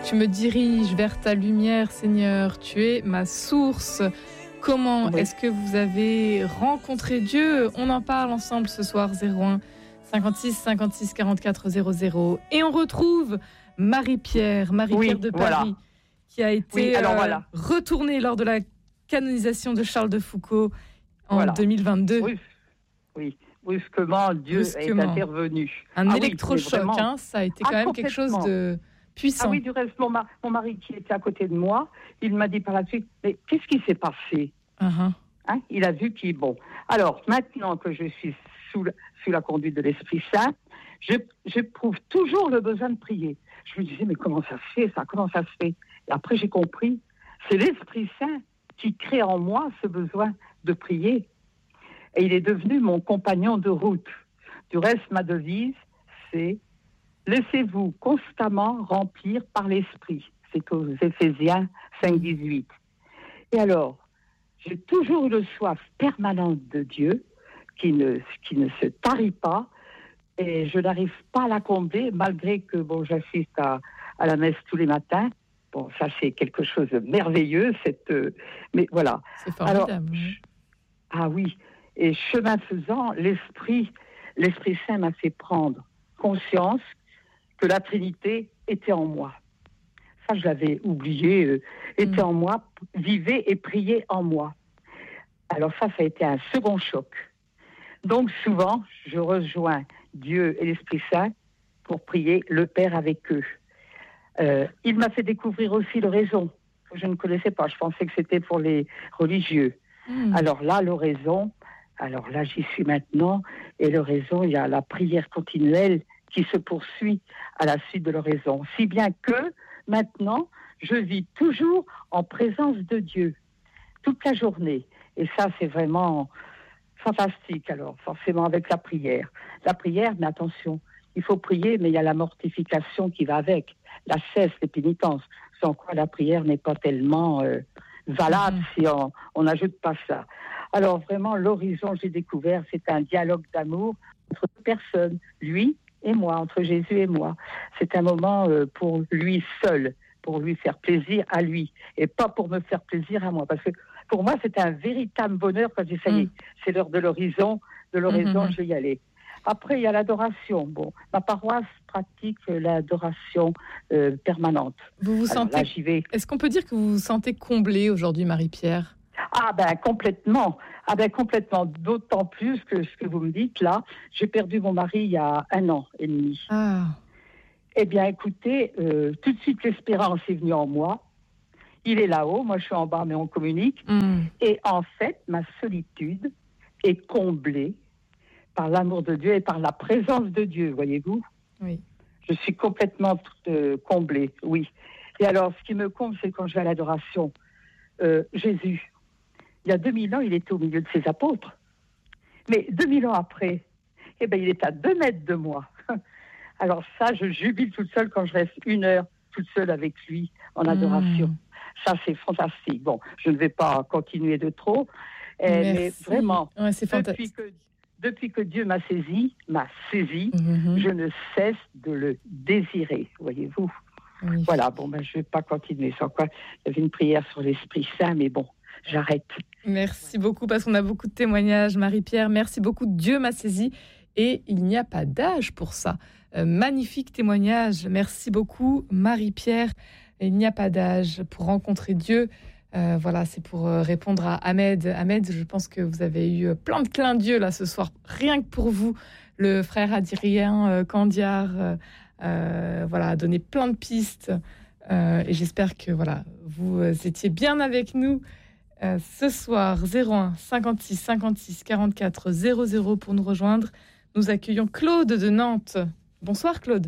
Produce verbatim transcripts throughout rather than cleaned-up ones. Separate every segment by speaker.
Speaker 1: Tu me diriges vers ta lumière, Seigneur. Tu es ma source. Comment oui. est-ce que vous avez rencontré Dieu ? On en parle ensemble ce soir, zéro un cinquante-six cinquante-six quarante-quatre zéro zéro. Et on retrouve Marie-Pierre, Marie-Pierre oui, de Paris, voilà. qui a été oui, alors, euh, voilà. retournée lors de la canonisation de Charles de Foucauld en voilà. deux mille vingt-deux.
Speaker 2: Oui, oui. Brusquement, Dieu brusquement. est intervenu.
Speaker 1: Un
Speaker 2: ah
Speaker 1: électrochoc, oui, vraiment... hein, ça a été quand ah, même quelque chose de puissant.
Speaker 2: Ah oui, du reste, mon, ma- mon mari qui était à côté de moi, il m'a dit par la suite, mais qu'est-ce qui s'est passé ? uh-huh. hein, Il a vu qu'il... Bon, alors, maintenant que je suis sous la, sous la conduite de l'Esprit Saint, je, j'éprouve toujours le besoin de prier. Je me disais, mais comment ça se fait, ça ? Comment ça se fait ? Et après, j'ai compris, c'est l'Esprit Saint qui crée en moi ce besoin de prier. Et il est devenu mon compagnon de route. Du reste, ma devise, c'est « Laissez-vous constamment remplir par l'Esprit ». C'est aux Éphésiens cinq dix-huit. Et alors, j'ai toujours eu le soif permanent de Dieu, qui ne, qui ne se tarit pas, et je n'arrive pas à la combler, malgré que bon, j'assiste à, à la messe tous les matins. Bon, ça, c'est quelque chose de merveilleux, cette, euh, mais voilà.
Speaker 1: C'est formidable. Alors,
Speaker 2: je, ah oui. Et chemin faisant, l'Esprit, l'Esprit Saint m'a fait prendre conscience que la Trinité était en moi. Ça, je l'avais oublié, euh, était mmh. en moi, vivait et priait en moi. Alors ça, ça a été un second choc. Donc souvent, je rejoins Dieu et l'Esprit Saint pour prier le Père avec eux. Euh, il m'a fait découvrir aussi l'oraison, que je ne connaissais pas. Je pensais que c'était pour les religieux. Mmh. Alors là, l'oraison... Alors là, j'y suis maintenant, et l'oraison, il y a la prière continuelle qui se poursuit à la suite de l'oraison. Si bien que, maintenant, je vis toujours en présence de Dieu, toute la journée. Et ça, c'est vraiment fantastique, alors, forcément, avec la prière. La prière, mais attention, il faut prier, mais il y a la mortification qui va avec, la cesse, les pénitences, sans quoi la prière n'est pas tellement euh, valable mmh. si on n'ajoute pas ça. Alors vraiment, l'horizon, j'ai découvert, c'est un dialogue d'amour entre deux personnes, lui et moi, entre Jésus et moi. C'est un moment euh, pour lui seul, pour lui faire plaisir à lui, et pas pour me faire plaisir à moi. Parce que pour moi, c'est un véritable bonheur quand j'ai dit, ça y est, c'est l'heure de l'horizon, de l'horizon, mmh. je vais y aller. Après, il y a l'adoration. Bon, ma paroisse pratique l'adoration euh, permanente.
Speaker 1: Vous vous Alors, sentez...
Speaker 2: là, j'y vais.
Speaker 1: Est-ce qu'on peut dire que vous vous sentez comblée aujourd'hui, Marie-Pierre ?
Speaker 2: Ah ben complètement, ah ben complètement, d'autant plus que ce que vous me dites là, j'ai perdu mon mari il y a un an et demi.
Speaker 1: Ah.
Speaker 2: Eh bien écoutez, euh, tout de suite l'espérance est venue en moi, il est là-haut, moi je suis en bas mais on communique, mm. et en fait ma solitude est comblée par l'amour de Dieu et par la présence de Dieu, voyez-vous.
Speaker 1: Oui.
Speaker 2: Je suis complètement euh, comblée, oui. Et alors ce qui me comble, c'est quand je vais à l'adoration, euh, Jésus. Il y a deux mille ans, il était au milieu de ses apôtres. Mais deux mille ans après, eh ben, il est à deux mètres de moi. Alors ça, je jubile toute seule quand je reste une heure toute seule avec lui en adoration. Mmh. Ça, c'est fantastique. Bon, je ne vais pas continuer de trop, eh, mais vraiment,
Speaker 1: ouais, c'est
Speaker 2: depuis, que, depuis que Dieu m'a saisi, m'a saisi, mmh. je ne cesse de le désirer, voyez-vous. Oui. Voilà, bon, ben, je ne vais pas continuer. Sans quoi, il y avait une prière sur l'Esprit Saint, mais bon, j'arrête.
Speaker 1: Merci beaucoup parce qu'on a beaucoup de témoignages, Marie-Pierre. Merci beaucoup. Dieu m'a saisi et il n'y a pas d'âge pour ça. Euh, magnifique témoignage. Merci beaucoup, Marie-Pierre. Il n'y a pas d'âge pour rencontrer Dieu. Euh, voilà, c'est pour répondre à Ahmed. Ahmed, je pense que vous avez eu plein de clins d'yeux là ce soir, rien que pour vous. Le frère Adrien euh, Candiar euh, euh, voilà, a donné plein de pistes euh, et j'espère que voilà, vous étiez bien avec nous. Euh, ce soir, zéro un cinquante-six cinquante-six quarante-quatre zéro zéro pour nous rejoindre. Nous accueillons Claude de Nantes. Bonsoir Claude.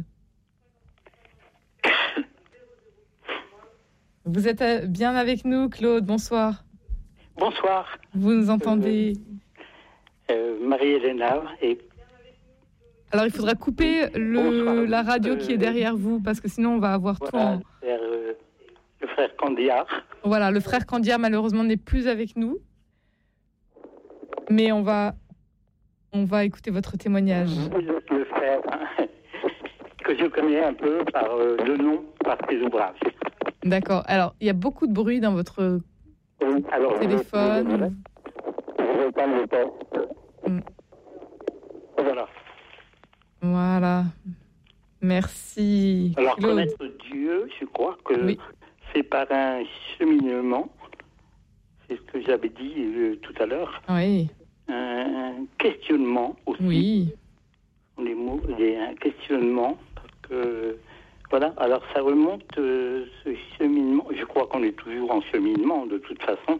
Speaker 1: Vous êtes bien avec nous Claude, bonsoir.
Speaker 3: Bonsoir.
Speaker 1: Vous nous entendez
Speaker 3: euh, euh, Marie-Hélène et...
Speaker 1: Alors il faudra couper le, la radio euh, qui est derrière vous parce que sinon on va avoir
Speaker 3: voilà,
Speaker 1: tout en...
Speaker 3: Vers, euh, le frère Candiar.
Speaker 1: Voilà, le frère Candiar malheureusement n'est plus avec nous. Mais on va, on va écouter votre témoignage.
Speaker 3: Vous êtes le frère hein, que je connais un peu par euh, le nom par ses ouvrages.
Speaker 1: D'accord. Alors, il y a beaucoup de bruit dans votre
Speaker 3: Oui, alors,
Speaker 1: téléphone.
Speaker 3: Je vais pas le test.
Speaker 1: Mm.
Speaker 3: Voilà.
Speaker 1: Voilà. Merci.
Speaker 3: Alors,
Speaker 1: Claude.
Speaker 3: connaître Dieu, je crois que
Speaker 1: Oui.
Speaker 3: c'est par un cheminement, c'est ce que j'avais dit euh, tout à l'heure,
Speaker 1: Oui.
Speaker 3: un questionnement aussi.
Speaker 1: Oui.
Speaker 3: Les mots, il y a un questionnement, parce que, voilà, alors ça remonte, euh, ce cheminement, je crois qu'on est toujours en cheminement, de toute façon.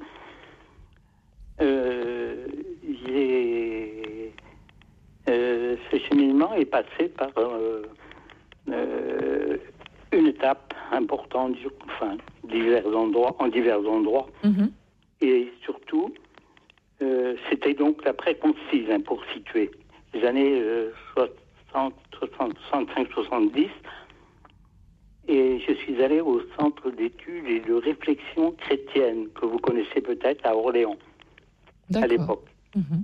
Speaker 3: Euh, j'ai, euh, ce cheminement est passé par euh, euh, une étape importante, enfin, divers endroits, en divers endroits,
Speaker 1: Mhm.
Speaker 3: et surtout, euh, c'était donc l'après-concile, hein, pour situer. Les années euh, soixante, soixante, soixante-cinq, soixante-dix, et je suis allé au Centre d'études et de réflexion chrétienne, que vous connaissez peut-être, à Orléans,
Speaker 1: D'accord.
Speaker 3: à l'époque.
Speaker 1: Mhm.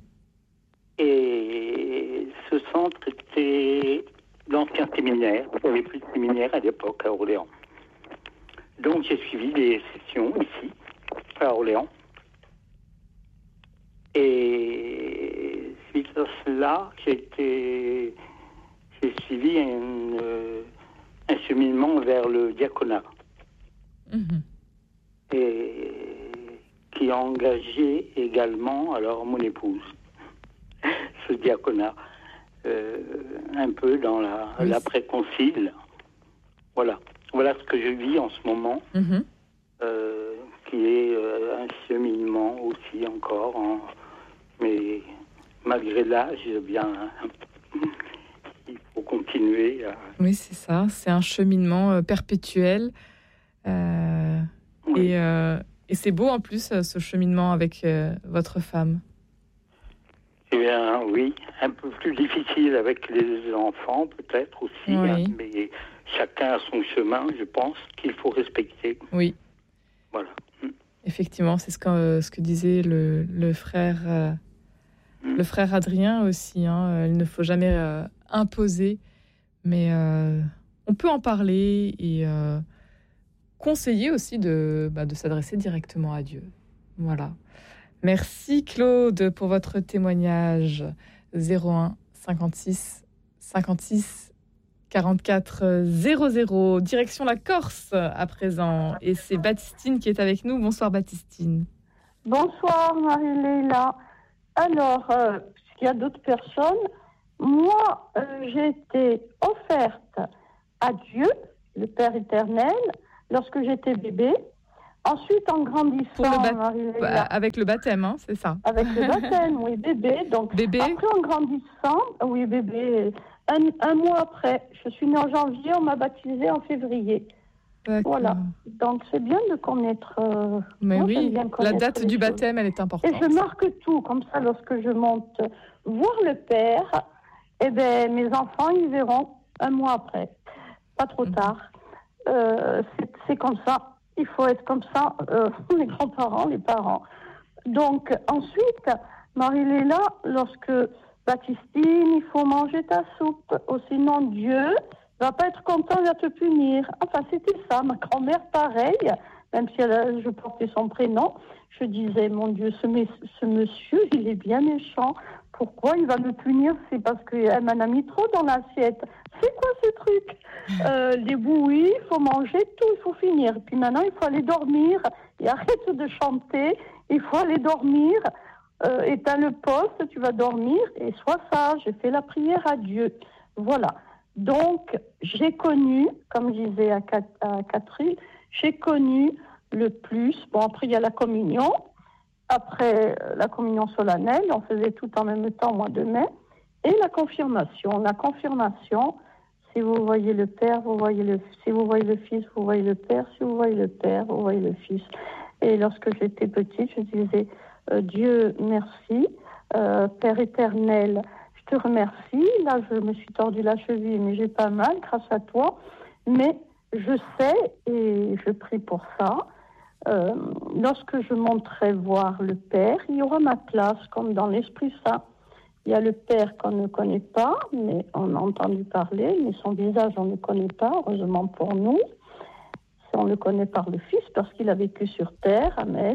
Speaker 3: Et ce centre était l'ancien séminaire, il n'y avait plus de séminaire à l'époque à Orléans. Donc j'ai suivi des sessions ici, à Orléans. Et suite à cela, j'ai, été, j'ai suivi un, euh, un cheminement vers le diaconat.
Speaker 1: Mhm.
Speaker 3: Et qui a engagé également alors mon épouse, ce diaconat, euh, un peu dans la,
Speaker 1: Oui.
Speaker 3: l'après-concile. Voilà. Voilà ce que je vis en ce moment,
Speaker 1: Mhm.
Speaker 3: euh, qui est euh, un cheminement aussi encore, hein. Mais malgré l'âge, eh bien, il faut continuer à...
Speaker 1: Oui, c'est ça. C'est un cheminement euh, perpétuel. Euh,
Speaker 3: Oui.
Speaker 1: et, euh, et c'est beau en plus, euh, ce cheminement avec euh, votre femme.
Speaker 3: Eh bien, oui, un peu plus difficile avec les enfants, peut-être aussi,
Speaker 1: Oui.
Speaker 3: hein, mais chacun a son chemin, je pense, qu'il faut respecter.
Speaker 1: Oui,
Speaker 3: Voilà.
Speaker 1: effectivement, c'est ce que, euh, ce que disait le, le frère, euh, le frère Adrien aussi. Hein. Il ne faut jamais euh, imposer, mais euh, on peut en parler et euh, conseiller aussi de, bah, de s'adresser directement à Dieu. Voilà. Merci Claude pour votre témoignage. zéro un cinquante-six cinquante-six quarante-quatre zéro zéro. Direction la Corse à présent. Et c'est Baptistine qui est avec nous. Bonsoir Baptistine.
Speaker 4: Bonsoir Marie-Léla. Alors, euh, il y a d'autres personnes. Moi, euh, j'ai été offerte à Dieu, le Père éternel, lorsque j'étais bébé. Ensuite, en grandissant,
Speaker 1: Pour le bat-
Speaker 4: Marie-Léla,
Speaker 1: avec le baptême, hein, c'est ça.
Speaker 4: avec le baptême, oui, bébé. Donc,
Speaker 1: Bébé.
Speaker 4: après, en grandissant, oui, bébé, un, un mois après, je suis née en janvier, on m'a baptisée en février.
Speaker 1: D'accord.
Speaker 4: Voilà. Donc, c'est bien de connaître. Euh,
Speaker 1: Mais
Speaker 4: moi,
Speaker 1: oui,
Speaker 4: j'aime bien
Speaker 1: la
Speaker 4: connaître
Speaker 1: date
Speaker 4: les
Speaker 1: du
Speaker 4: choses.
Speaker 1: baptême, elle est importante.
Speaker 4: Et je marque tout, comme ça, lorsque je monte voir le Père, eh ben, mes enfants, ils verront un mois après. Pas trop
Speaker 1: Mhm.
Speaker 4: tard. Euh, c'est, c'est comme ça. Il faut être comme ça, euh, les grands-parents, les parents. Donc, ensuite, Marie-Léla, lorsque Baptistine, il faut manger ta soupe, ou sinon Dieu va pas être content, il va te punir. Enfin, c'était ça. Ma grand-mère, pareil, même si elle a- je portais son prénom, je disais, mon Dieu, ce, mes- ce monsieur, il est bien méchant. Pourquoi il va me punir? C'est parce qu'elle m'en a mis trop dans l'assiette. C'est quoi ce truc? euh, Les bouillies, il faut manger tout, il faut finir. Puis maintenant, il faut aller dormir. Et arrête de chanter, il faut aller dormir. Euh, éteins le poste, tu vas dormir et sois sage. J'ai fait la prière à Dieu. Voilà. Donc, j'ai connu, comme je disais à, Cat- à Catherine, j'ai connu le plus. Bon, après, il y a la communion. Après euh, la communion solennelle, on faisait tout en même temps au mois de mai. Et la confirmation. La confirmation, si vous voyez le Père, vous voyez le, si vous voyez le Fils, vous voyez le Père. Si vous voyez le Père, vous voyez le Fils. Et lorsque j'étais petite, je disais, euh, Dieu, merci. Euh, Père éternel, je te remercie. Là, je me suis tordu la cheville, mais j'ai pas mal grâce à toi. Mais je sais, et je prie pour ça, euh, lorsque je monterai voir le Père, il y aura ma place, comme dans l'Esprit Saint. Il y a le Père qu'on ne connaît pas, mais on a entendu parler, mais son visage, on ne connaît pas, heureusement pour nous. on le connaît par le Fils parce qu'il a vécu sur terre, Ahmed.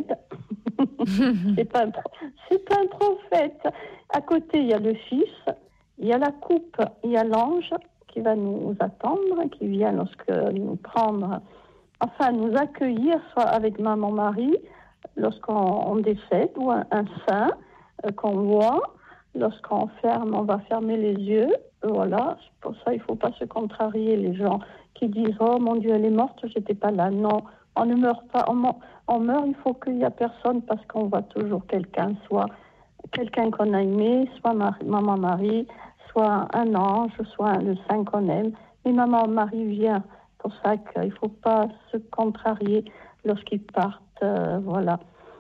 Speaker 4: c'est pas un, c'est pas un prophète. À côté, il y a le Fils, il y a la coupe, il y a l'ange qui va nous attendre, qui vient lorsque nous prendre, enfin nous accueillir, soit avec maman Marie, lorsqu'on on décède, ou un, un saint euh, qu'on voit. Lorsqu'on ferme, on va fermer les yeux. Voilà, pour ça, il ne faut pas se contrarier, les gens qui disent « Oh mon Dieu, elle est morte, je n'étais pas là ». Non, on ne meurt pas. On, on meurt, il faut qu'il n'y ait personne parce qu'on voit toujours quelqu'un, soit quelqu'un qu'on a aimé, soit Marie, maman Marie, soit un ange, soit le saint qu'on aime. Mais maman Marie vient. Pour ça qu'il ne faut pas se contrarier lorsqu'ils partent. Euh, voilà.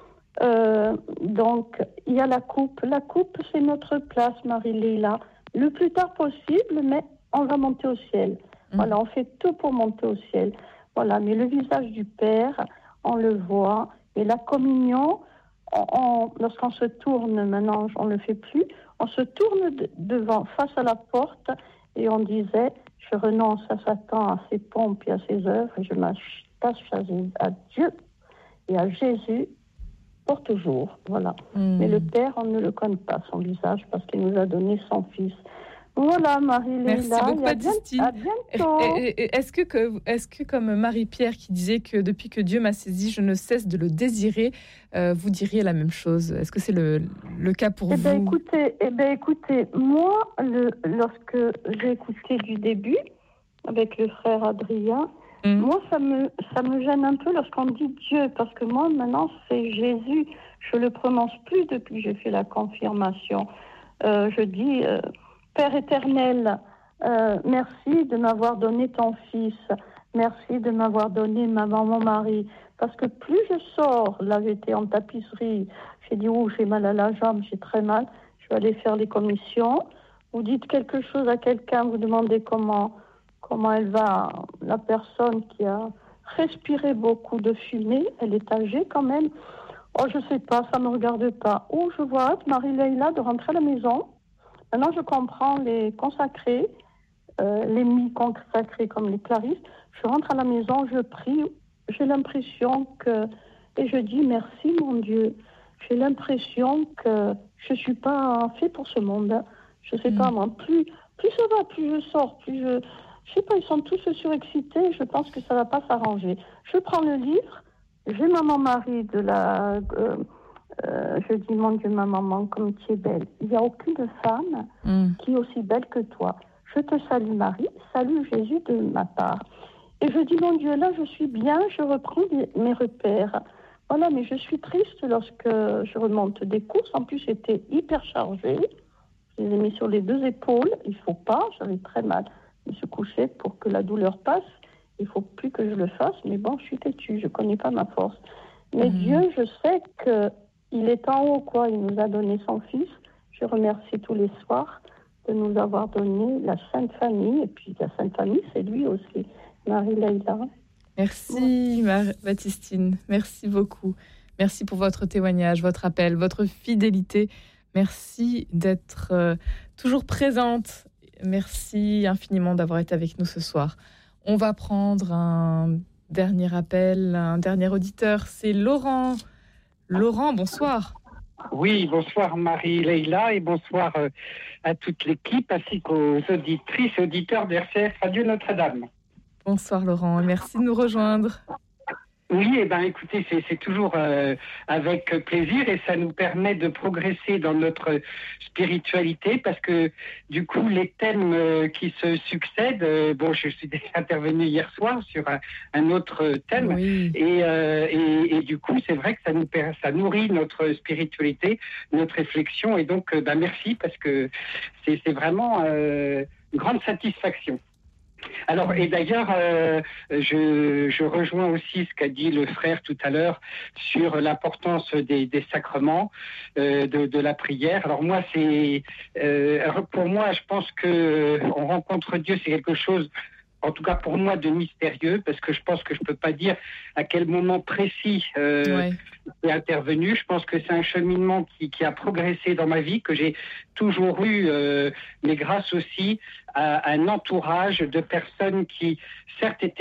Speaker 4: Euh, donc, il y a la coupe. La coupe, c'est notre place, Marie-Léla. Le plus tard possible, mais on va monter au ciel. Mmh. Voilà, on fait tout pour monter au ciel. Voilà, mais le visage du Père, on le voit. Et la communion, on, on, lorsqu'on se tourne, maintenant, on ne le fait plus, on se tourne de, devant, face à la porte, et on disait, je renonce à Satan, à ses pompes et à ses œuvres, et je m'attache à Dieu et à Jésus pour toujours, voilà. Mmh. Mais le Père, on ne le connaît pas, son visage, parce qu'il nous a donné son Fils. Voilà, Marie-Léla.
Speaker 1: Merci beaucoup, Baptistine.
Speaker 4: À bientôt.
Speaker 1: Est-ce que, que, est-ce que, comme Marie-Pierre qui disait que depuis que Dieu m'a saisi, je ne cesse de le désirer, euh, vous diriez la même chose? Est-ce que c'est le, le cas pour
Speaker 4: eh
Speaker 1: vous?
Speaker 4: ben, écoutez, eh ben, écoutez, moi, le, lorsque j'ai écouté du début, avec le frère Adrien, mmh. moi, ça me, ça me gêne un peu lorsqu'on dit Dieu, parce que moi, maintenant, c'est Jésus. Je ne le prononce plus depuis que j'ai fait la confirmation. Euh, je dis... Euh, Père éternel, euh, merci de m'avoir donné ton Fils. Merci de m'avoir donné ma maman Marie. Parce que plus je sors, là j'étais en tapisserie, j'ai dit, oh, j'ai mal à la jambe, j'ai très mal, je vais aller faire les commissions. Vous dites quelque chose à quelqu'un, vous demandez comment, comment elle va. La personne qui a respiré beaucoup de fumée, elle est âgée quand même. Oh, je sais pas, ça me regarde pas. Oh, je vois hâte, Marie-Léla, de rentrer à la maison. Maintenant, je comprends les consacrés, euh, les mi-consacrés comme les claristes. Je rentre à la maison, je prie, j'ai l'impression que... Et je dis merci, mon Dieu. J'ai l'impression que je ne suis pas fait pour ce monde. Je ne sais mmh. pas, moi. Plus, plus ça va, plus je sors, plus je... Je sais pas, ils sont tous surexcités. Je pense que ça ne va pas s'arranger. Je prends le livre. J'ai maman Marie de la... Euh, Euh, je dis, mon Dieu, ma maman, comme tu es belle. Il n'y a aucune femme mm. qui est aussi belle que toi. Je te salue, Marie. Salut, Jésus, de ma part. Et je dis, mon Dieu, là, je suis bien. Je reprends des, mes repères. Voilà, mais je suis triste lorsque je remonte des courses. En plus, j'étais hyper chargée. Je les ai mis sur les deux épaules. Il ne faut pas. J'avais très mal. Je me suis couchée pour que la douleur passe. Il ne faut plus que je le fasse. Mais bon, je suis têtue. Je ne connais pas ma force. Mais mm. Dieu, je sais que il est en haut, quoi. Il nous a donné son Fils. Je remercie tous les soirs de nous avoir donné la Sainte Famille. Et puis la Sainte Famille, c'est lui aussi, Marie-Léla.
Speaker 1: Merci, ouais. Baptistine. Merci beaucoup. Merci pour votre témoignage, votre appel, votre fidélité. Merci d'être euh, toujours présente. Merci infiniment d'avoir été avec nous ce soir. On va prendre un dernier appel, un dernier auditeur. C'est Laurent. Laurent, bonsoir.
Speaker 5: Oui, bonsoir Marie-Léla et bonsoir euh, à toute l'équipe ainsi qu'aux auditrices et auditeurs de R C F Radio Notre-Dame.
Speaker 1: Bonsoir Laurent, merci de nous rejoindre.
Speaker 5: Oui, eh ben, écoutez, c'est, c'est toujours euh, avec plaisir et ça nous permet de progresser dans notre spiritualité parce que du coup, les thèmes euh, qui se succèdent, euh, bon, je suis déjà intervenu hier soir sur un, un autre thème oui. et, euh, et, et du coup, c'est vrai que ça, nous, ça nourrit notre spiritualité, notre réflexion et donc, euh, ben, merci parce que c'est, c'est vraiment euh, une grande satisfaction. Alors, et d'ailleurs, euh, je, je rejoins aussi ce qu'a dit le frère tout à l'heure sur l'importance des, des sacrements, euh, de, de la prière. Alors moi, c'est, euh, pour moi, je pense que on rencontre Dieu, c'est quelque chose, en tout cas pour moi, de mystérieux, parce que je pense que je peux pas dire à quel moment précis euh, ouais. c'est intervenu. Je pense que c'est un cheminement qui, qui a progressé dans ma vie, que j'ai toujours eu, euh, mais grâce aussi à un entourage de personnes qui, certes, étaient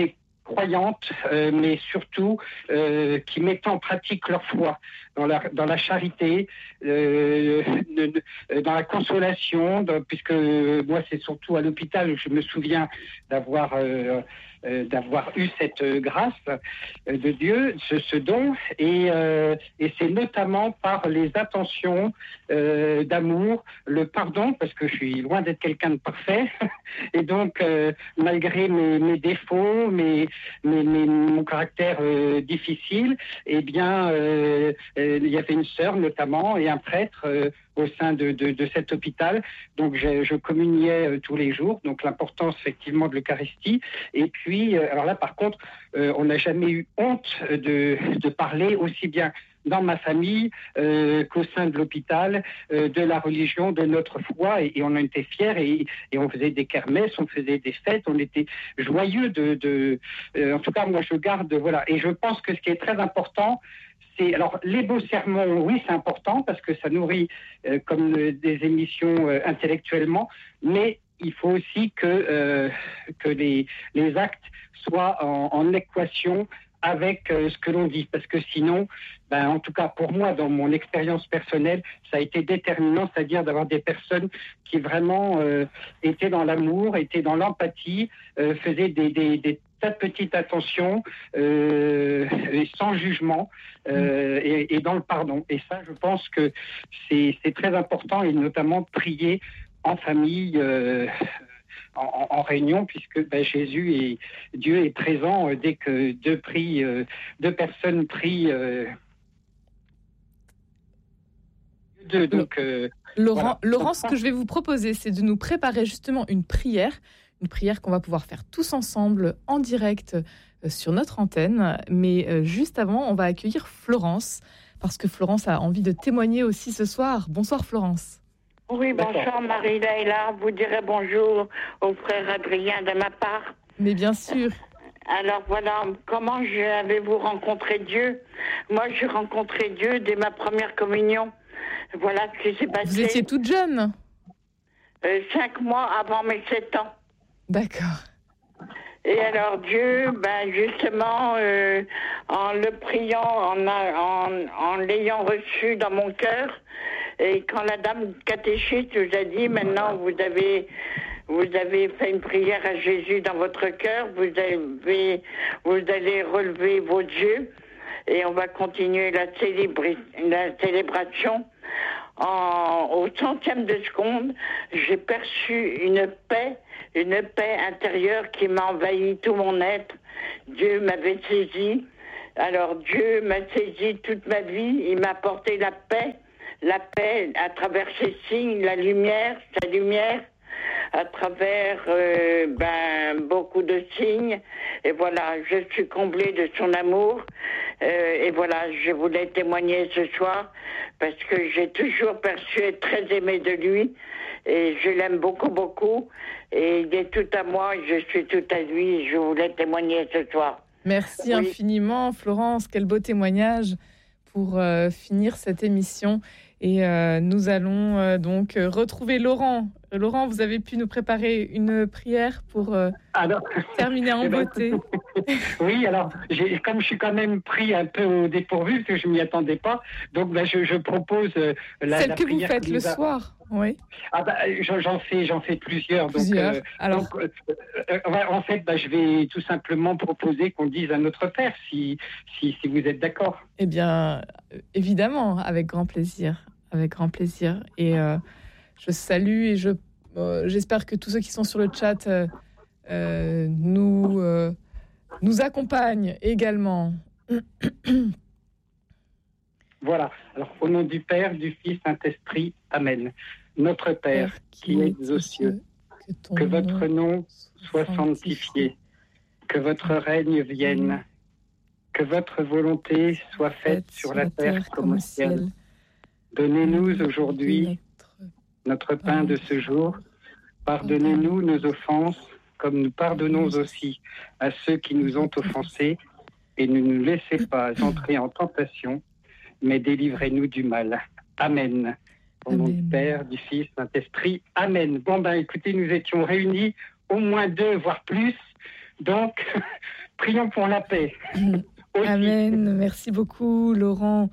Speaker 5: croyantes, euh, mais surtout euh, qui mettent en pratique leur foi dans la, dans la charité, euh, dans la consolation, dans, puisque moi c'est surtout à l'hôpital où je me souviens d'avoir euh, euh, d'avoir eu cette grâce de Dieu, ce, ce don, et, euh, et c'est notamment par les attentions euh, d'amour, le pardon, parce que je suis loin d'être quelqu'un de parfait, et donc euh, malgré mes, mes défauts, mes, mes, mes, mon caractère euh, difficile, eh bien euh, euh, il y avait une sœur notamment et un prêtre euh, au sein de, de, de cet hôpital. Donc je, je communiais euh, tous les jours, donc l'importance effectivement de l'Eucharistie. Et puis, euh, alors là par contre, euh, on n'a jamais eu honte de, de parler aussi bien dans ma famille euh, qu'au sein de l'hôpital, euh, de la religion, de notre foi, et, et on en était fiers, et, et on faisait des kermesses, on faisait des fêtes, on était joyeux de... de euh, en tout cas, moi je garde, voilà. Et je pense que ce qui est très important, c'est, alors les beaux sermons, oui, c'est important parce que ça nourrit euh, comme euh, des émissions euh, intellectuellement, mais il faut aussi que euh, que les les actes soient en, en équation avec euh, ce que l'on dit, parce que sinon, ben, en tout cas pour moi, dans mon expérience personnelle, ça a été déterminant, c'est-à-dire d'avoir des personnes qui vraiment euh, étaient dans l'amour, étaient dans l'empathie, euh, faisaient des, des, des tas de petites attentions, euh, et sans jugement, euh, et, et dans le pardon. Et ça, je pense que c'est, c'est très important, et notamment prier en famille, euh, En, en réunion, puisque ben, Jésus et Dieu est présent euh, dès que deux, prient, euh, deux personnes prient. Euh, deux, donc, euh,
Speaker 1: Laurent,
Speaker 5: voilà.
Speaker 1: Laurent, ce que je vais vous proposer, c'est de nous préparer justement une prière, une prière qu'on va pouvoir faire tous ensemble en direct euh, sur notre antenne. Mais euh, juste avant, on va accueillir Florence, parce que Florence a envie de témoigner aussi ce soir. Bonsoir Florence.
Speaker 6: Oui, bonsoir Marie-Laïla. Vous direz bonjour au frère Adrien de ma part.
Speaker 1: Mais bien sûr.
Speaker 6: Alors voilà, comment avez-vous rencontré Dieu? Moi, j'ai rencontré Dieu dès ma première communion. Voilà ce qui s'est passé.
Speaker 1: Vous étiez toute jeune?
Speaker 6: euh, Cinq mois avant mes sept ans.
Speaker 1: D'accord.
Speaker 6: Et alors Dieu, ben justement, euh, en le priant, en, en, en l'ayant reçu dans mon cœur, et quand la dame catéchiste nous a dit, maintenant vous avez, vous avez fait une prière à Jésus dans votre cœur, vous avez, vous allez relever vos yeux, et on va continuer la, célébri- la célébration. En, au centième de seconde, j'ai perçu une paix, une paix intérieure qui m'a envahi tout mon être. Dieu m'avait saisi. Alors Dieu m'a saisi toute ma vie. Il m'a apporté la paix, la paix à travers ses signes, la lumière, sa lumière, à travers euh, ben, beaucoup de signes. Et voilà, je suis comblée de son amour. Euh, et voilà, je voulais témoigner ce soir parce que j'ai toujours perçu être très aimée de lui. Et je l'aime beaucoup, beaucoup. Et il est tout à moi, je suis tout à lui. Je voulais témoigner ce soir.
Speaker 1: Merci
Speaker 6: oui.
Speaker 1: infiniment, Florence. Quel beau témoignage pour euh, finir cette émission. Et euh, nous allons euh, donc retrouver Laurent. Laurent, vous avez pu nous préparer une prière pour euh, alors, terminer en beauté.
Speaker 5: Oui, alors, j'ai, comme je suis quand même pris un peu au dépourvu, parce que je ne m'y attendais pas, donc ben, je, je propose euh, la,
Speaker 1: Celle
Speaker 5: la
Speaker 1: que
Speaker 5: prière
Speaker 1: vous faites
Speaker 5: que
Speaker 1: le
Speaker 5: a...
Speaker 1: soir, oui.
Speaker 5: Ah ben, j'en fais, j'en fais plusieurs.
Speaker 1: plusieurs.
Speaker 5: Donc, euh,
Speaker 1: alors...
Speaker 5: donc euh, euh, en fait, ben, je vais tout simplement proposer qu'on dise à notre Père, si, si, si vous êtes d'accord.
Speaker 1: Eh bien, évidemment, avec grand plaisir. Avec grand plaisir. Et euh, je salue et je, euh, j'espère que tous ceux qui sont sur le chat euh, euh, nous, euh, nous accompagnent également.
Speaker 5: Voilà. Alors, au nom du Père, du Fils, Saint-Esprit, Amen. Notre Père, Père qui, qui es aux cieux, que, que votre nom soit sanctifié, que votre règne vienne, que votre volonté soit faite sur la terre comme au ciel. Donnez-nous aujourd'hui notre pain de ce jour. Pardonnez-nous nos offenses, comme nous pardonnons aussi à ceux qui nous ont offensés. Et ne nous laissez pas entrer en tentation, mais délivrez-nous du mal. Amen. Au nom du Père, du Fils, Saint-Esprit. Amen. Bon, ben écoutez, nous étions réunis, au moins deux, voire plus. Donc, prions pour la paix.
Speaker 1: Amen. Merci beaucoup, Laurent.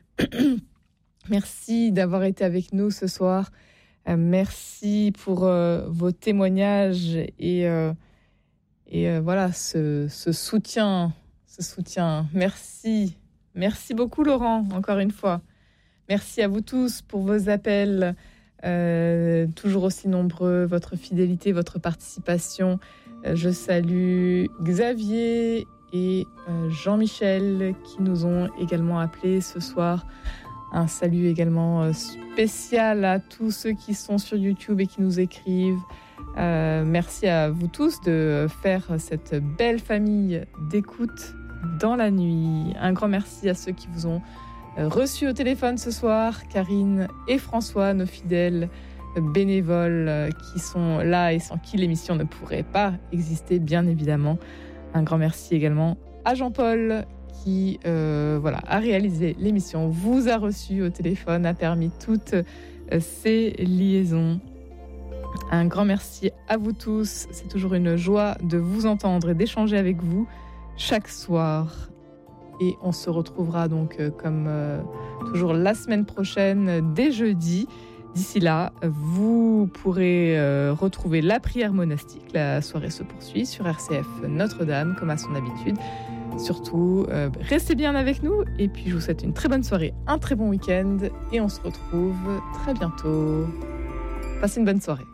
Speaker 1: Merci d'avoir été avec nous ce soir. Euh, merci pour euh, vos témoignages et, euh, et euh, voilà ce, ce soutien, ce soutien. Merci, merci beaucoup, Laurent. Encore une fois, merci à vous tous pour vos appels, euh, toujours aussi nombreux, votre fidélité, votre participation. Euh, je salue Xavier et euh, Jean-Michel qui nous ont également appelés ce soir. Un salut également spécial à tous ceux qui sont sur YouTube et qui nous écrivent. Euh, merci à vous tous de faire cette belle famille d'écoute dans la nuit. Un grand merci à ceux qui vous ont reçus au téléphone ce soir, Karine et François, nos fidèles bénévoles qui sont là et sans qui l'émission ne pourrait pas exister, bien évidemment. Un grand merci également à Jean-Paul qui euh, voilà, a réalisé l'émission, vous a reçu au téléphone, a permis toutes euh, ces liaisons. Un grand merci à vous tous. C'est toujours une joie de vous entendre et d'échanger avec vous chaque soir. Et on se retrouvera donc euh, comme euh, toujours la semaine prochaine, dès jeudi. D'ici là, vous pourrez euh, retrouver la prière monastique. La soirée se poursuit sur R C F Notre-Dame, comme à son habitude. Surtout, euh, restez bien avec nous et puis je vous souhaite une très bonne soirée, un très bon week-end et on se retrouve très bientôt. Passez une bonne soirée.